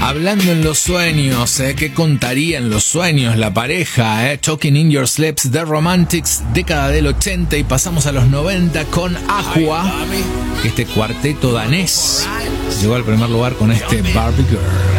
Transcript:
Hablando en los sueños, ¿qué contaría en los sueños la pareja? Talking in Your Sleeps, The Romantics, década del 80, y pasamos a los 90 con Aqua. Este cuarteto danés llegó al primer lugar con este Barbie Girl.